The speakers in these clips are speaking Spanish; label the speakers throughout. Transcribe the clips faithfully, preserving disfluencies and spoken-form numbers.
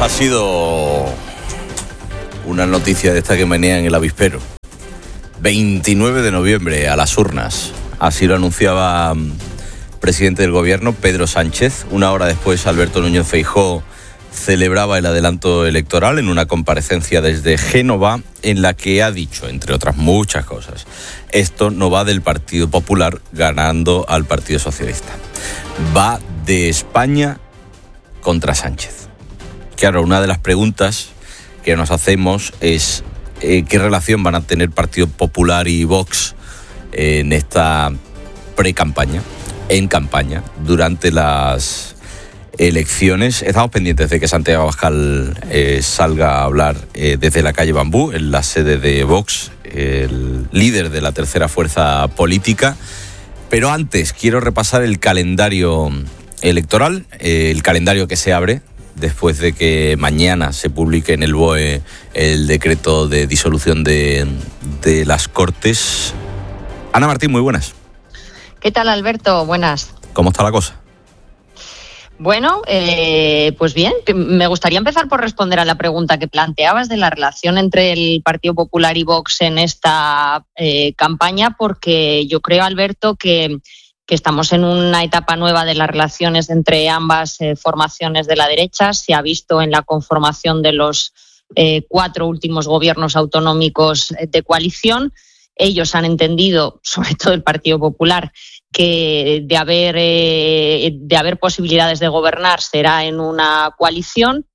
Speaker 1: ha sido una noticia de esta que venía en el avispero. veintinueve de noviembre, a las urnas. Así lo anunciaba el presidente del gobierno, Pedro Sánchez. Una hora después, Alberto Núñez Feijóo celebraba el adelanto electoral en una comparecencia desde Génova, en la que ha dicho, entre otras muchas cosas, esto no va del Partido Popular ganando al Partido Socialista. Va de España contra Sánchez. Claro, una de las preguntas que nos hacemos es eh, ¿qué relación van a tener Partido Popular y Vox eh, en esta pre-campaña, en campaña, durante las elecciones? Estamos pendientes de que Santiago Abascal eh, salga a hablar eh, desde la calle Bambú, en la sede de Vox, el líder de la tercera fuerza política. Pero antes quiero repasar el calendario electoral, eh, el calendario que se abre después de que mañana se publique en el B O E el decreto de disolución de, de las Cortes. Ana Martín, muy buenas.
Speaker 2: ¿Qué tal, Alberto? Buenas.
Speaker 1: ¿Cómo está la cosa?
Speaker 2: Bueno, eh, pues bien, me gustaría empezar por responder a la pregunta que planteabas de la relación entre el Partido Popular y Vox en esta eh, campaña, porque yo creo, Alberto, que, que estamos en una etapa nueva de las relaciones entre ambas eh, formaciones de la derecha. Se ha visto en la conformación de los eh, cuatro últimos gobiernos autonómicos de coalición. Ellos han entendido, sobre todo el Partido Popular, que de haber, eh, de haber posibilidades de gobernar será en una coalición,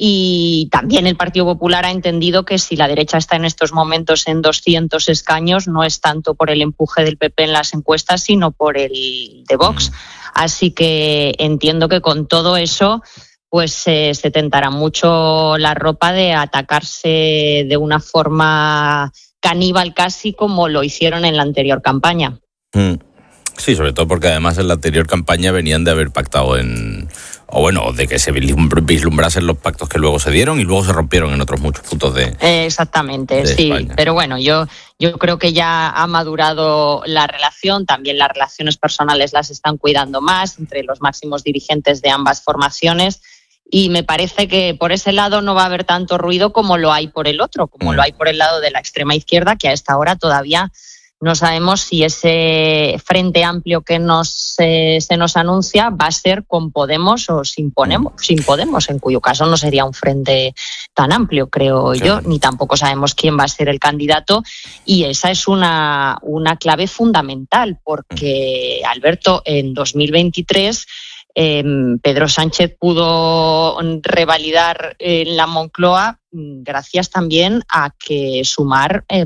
Speaker 2: y también el Partido Popular ha entendido que si la derecha está en estos momentos en doscientos escaños no es tanto por el empuje del P P en las encuestas, sino por el de Vox. Así que entiendo que con todo eso pues eh, se tentará mucho la ropa de atacarse de una forma caníbal, casi como lo hicieron en la anterior campaña.
Speaker 1: Mm. Sí, sobre todo porque además en la anterior campaña venían de haber pactado en... o bueno, de que se vislumbrasen los pactos que luego se dieron y luego se rompieron en otros muchos puntos de
Speaker 2: Exactamente, de sí. España. Pero bueno, yo, yo creo que ya ha madurado la relación, también las relaciones personales las están cuidando más entre los máximos dirigentes de ambas formaciones, y me parece que por ese lado no va a haber tanto ruido como lo hay por el otro, como mm. lo hay por el lado de la extrema izquierda, que a esta hora todavía no sabemos si ese frente amplio que nos eh, se nos anuncia va a ser con Podemos o sin Podemos, sin Podemos, en cuyo caso no sería un frente tan amplio, creo yo, ni tampoco sabemos quién va a ser el candidato, y esa es una, una clave fundamental, porque, Alberto, en dos mil veintitrés Eh, Pedro Sánchez pudo revalidar en la Moncloa gracias también a que Sumar eh,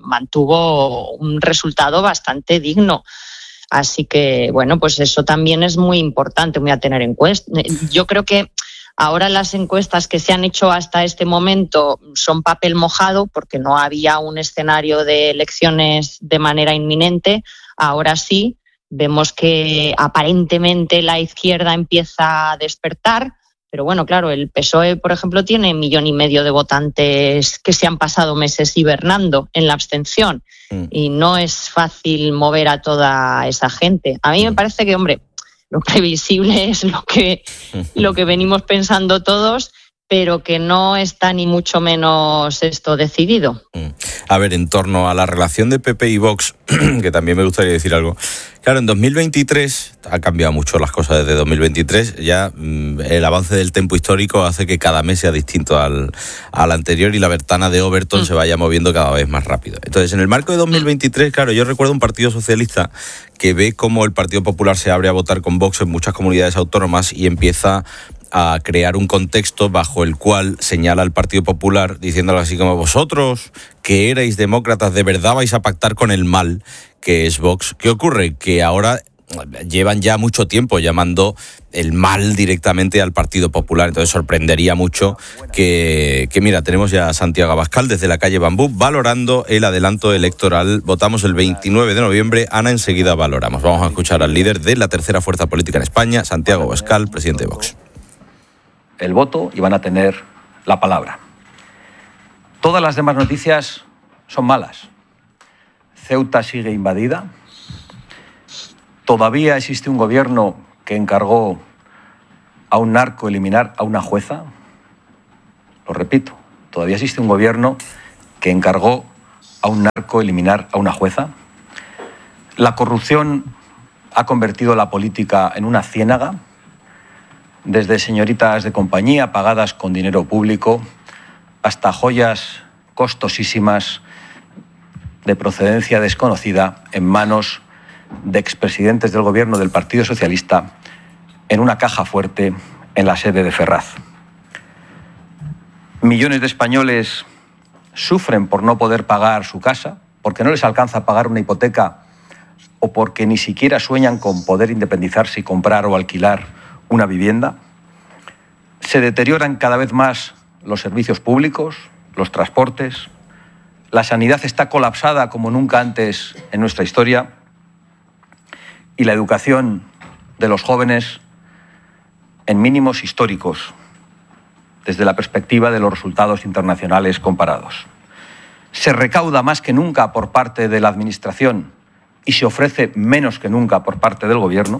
Speaker 2: mantuvo un resultado bastante digno. Así que, bueno, pues eso también es muy importante, muy a tener en cuenta. Yo creo que ahora las encuestas que se han hecho hasta este momento son papel mojado, porque no había un escenario de elecciones de manera inminente. Ahora sí. Vemos que aparentemente la izquierda empieza a despertar, pero bueno, claro, el P S O E, por ejemplo, tiene un millón y medio de votantes que se han pasado meses hibernando en la abstención, mm. y no es fácil mover a toda esa gente. A mí me parece que, hombre, lo previsible es lo que, lo que venimos pensando todos, pero que no está ni mucho menos esto decidido.
Speaker 1: A ver, en torno a la relación de P P y Vox, que también me gustaría decir algo. Claro, en dos mil veintitrés, ha cambiado mucho las cosas desde dos mil veintitrés, ya mmm, el avance del tempo histórico hace que cada mes sea distinto al, al anterior y la ventana de Overton mm. se vaya moviendo cada vez más rápido. Entonces, en el marco de dos mil veintitrés, claro, yo recuerdo un Partido Socialista que ve cómo el Partido Popular se abre a votar con Vox en muchas comunidades autónomas y empieza a crear un contexto bajo el cual señala al Partido Popular diciéndolo así como: vosotros que erais demócratas, ¿de verdad vais a pactar con el mal que es Vox? ¿Qué ocurre? Que ahora llevan ya mucho tiempo llamando el mal directamente al Partido Popular, entonces sorprendería mucho que, que mira, tenemos ya a Santiago Abascal desde la calle Bambú valorando el adelanto electoral. Votamos el veintinueve de noviembre, Ana, enseguida valoramos. Vamos a escuchar al líder de la tercera fuerza política en España, Santiago Abascal, presidente de Vox.
Speaker 3: El voto y van a tener la palabra. Todas las demás noticias son malas. Ceuta sigue invadida. Todavía existe un gobierno que encargó a un narco eliminar a una jueza. lo repito, todavía existe un gobierno que encargó a un narco eliminar a una jueza. La corrupción ha convertido la política en una ciénaga, desde señoritas de compañía pagadas con dinero público hasta joyas costosísimas de procedencia desconocida en manos de expresidentes del gobierno del Partido Socialista en una caja fuerte en la sede de Ferraz. Millones de españoles sufren por no poder pagar su casa, porque no les alcanza a pagar una hipoteca o porque ni siquiera sueñan con poder independizarse y comprar o alquilar una vivienda. Se deterioran cada vez más los servicios públicos, los transportes. La sanidad está colapsada como nunca antes en nuestra historia. Y la educación de los jóvenes en mínimos históricos, desde la perspectiva de los resultados internacionales comparados. Se recauda más que nunca por parte de la Administración y se ofrece menos que nunca por parte del Gobierno.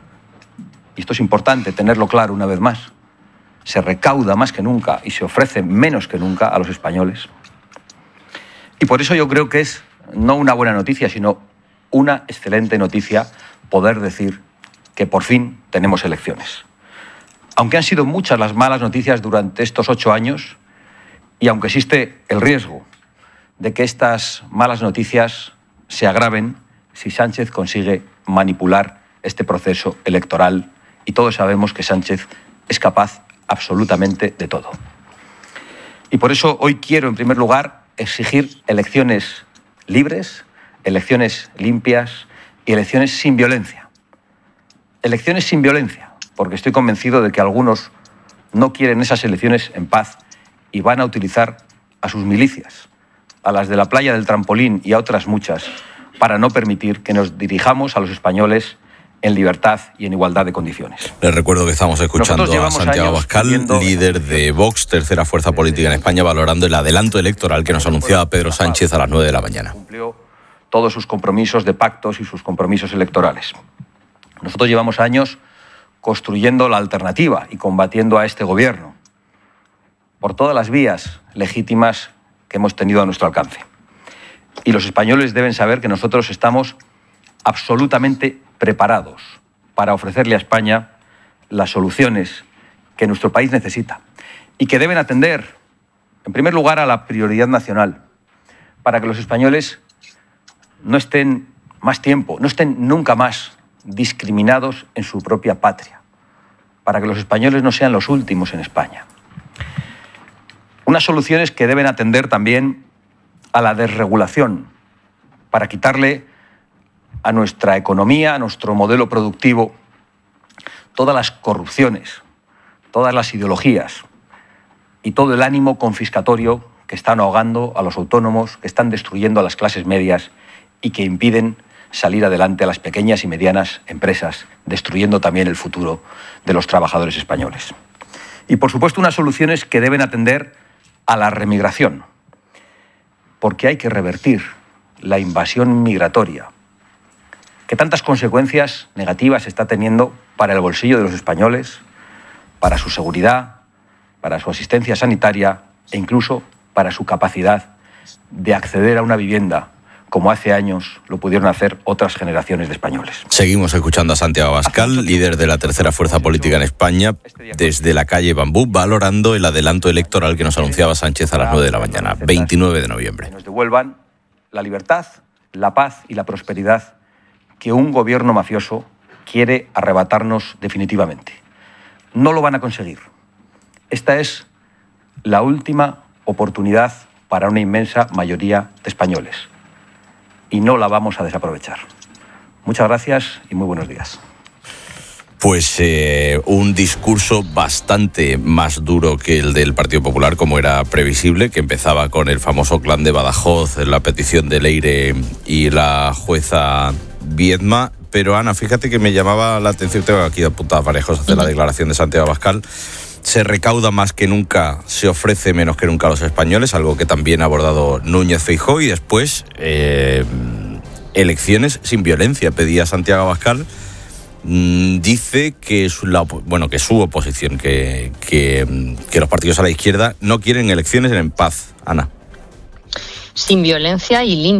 Speaker 3: Y esto es importante tenerlo claro una vez más. Se recauda más que nunca y se ofrece menos que nunca a los españoles. Y por eso yo creo que es no una buena noticia, sino una excelente noticia poder decir que por fin tenemos elecciones. Aunque han sido muchas las malas noticias durante estos ocho años y aunque existe el riesgo de que estas malas noticias se agraven si Sánchez consigue manipular este proceso electoral, y todos sabemos que Sánchez es capaz absolutamente de todo. Y por eso hoy quiero, en primer lugar, exigir elecciones libres, elecciones limpias y elecciones sin violencia. Elecciones sin violencia, porque estoy convencido de que algunos no quieren esas elecciones en paz y van a utilizar a sus milicias, a las de la playa del Trampolín y a otras muchas, para no permitir que nos dirijamos a los españoles en libertad y en igualdad de condiciones.
Speaker 1: Les recuerdo que estamos escuchando a Santiago Abascal, líder de Vox, tercera fuerza política en España, valorando el adelanto electoral que nos anunciaba Pedro Sánchez a las nueve de la mañana.
Speaker 3: Cumplió todos sus compromisos de pactos y sus compromisos electorales. Nosotros llevamos años construyendo la alternativa y combatiendo a este gobierno por todas las vías legítimas que hemos tenido a nuestro alcance. Y los españoles deben saber que nosotros estamos absolutamente preparados para ofrecerle a España las soluciones que nuestro país necesita y que deben atender, en primer lugar, a la prioridad nacional, para que los españoles no estén más tiempo, no estén nunca más discriminados en su propia patria, para que los españoles no sean los últimos en España. Unas soluciones que deben atender también a la desregulación, para quitarle a nuestra economía, a nuestro modelo productivo, todas las corrupciones, todas las ideologías y todo el ánimo confiscatorio que están ahogando a los autónomos, que están destruyendo a las clases medias y que impiden salir adelante a las pequeñas y medianas empresas, destruyendo también el futuro de los trabajadores españoles. Y, por supuesto, unas soluciones que deben atender a la remigración, porque hay que revertir la invasión migratoria, que tantas consecuencias negativas está teniendo para el bolsillo de los españoles, para su seguridad, para su asistencia sanitaria e incluso para su capacidad de acceder a una vivienda, como hace años lo pudieron hacer otras generaciones de españoles.
Speaker 1: Seguimos escuchando a Santiago Abascal, líder de la tercera fuerza política en España, desde la calle Bambú, valorando el adelanto electoral que nos anunciaba Sánchez a las nueve de la mañana, veintinueve de noviembre.
Speaker 3: Que nos devuelvan la libertad, la paz y la prosperidad que un gobierno mafioso quiere arrebatarnos definitivamente. No lo van a conseguir. Esta es la última oportunidad para una inmensa mayoría de españoles. Y no la vamos a desaprovechar. Muchas gracias y muy buenos días.
Speaker 1: Pues eh, un discurso bastante más duro que el del Partido Popular, como era previsible, que empezaba con el famoso clan de Badajoz, la petición de Leire y la jueza Viedma. Pero Ana, fíjate que me llamaba la atención, tengo aquí apuntadas varias cosas de la declaración de Santiago Abascal. Se recauda más que nunca, se ofrece menos que nunca a los españoles, algo que también ha abordado Núñez Feijóo, y después eh, elecciones sin violencia, pedía Santiago Abascal, dice que su, la, bueno, que su oposición, que, que, que los partidos a la izquierda no quieren elecciones en paz. Ana.
Speaker 2: Sin violencia y limpia.